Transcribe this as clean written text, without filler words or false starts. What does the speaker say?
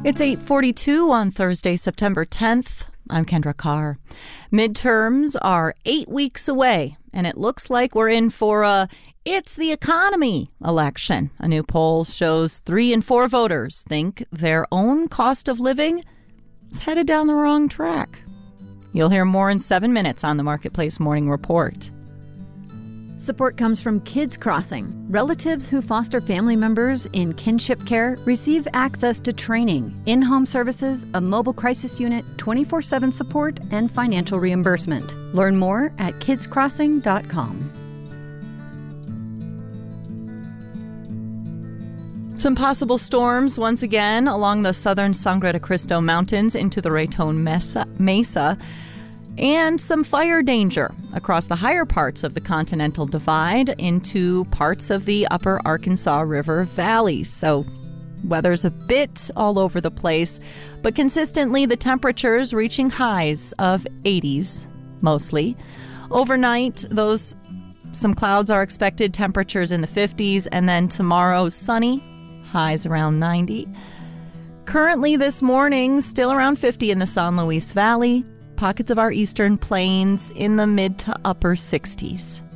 It's 8:42 on Thursday, September 10th. I'm Kendra Carr. Midterms are 8 weeks away, and it looks like we're in for a "it's the economy" election. A new poll shows 3 in 4 voters think their own cost of living is headed down the wrong track. You'll hear more in 7 minutes on the Marketplace Morning Report. Support comes from Kids Crossing. Relatives who foster family members in kinship care receive access to training, in-home services, a mobile crisis unit, 24/7 support, and financial reimbursement. Learn more at kidscrossing.com. Some possible storms once again along the southern Sangre de Cristo Mountains into the Raton Mesa. And some fire danger across the higher parts of the Continental Divide into parts of the upper Arkansas River Valley. So weather's a bit all over the place, but consistently the temperatures reaching highs of 80s mostly. Overnight, some clouds are expected, temperatures in the 50s, and then tomorrow sunny, highs around 90. Currently this morning, still around 50 in the San Luis Valley. Pockets of our eastern plains in the mid to upper 60s.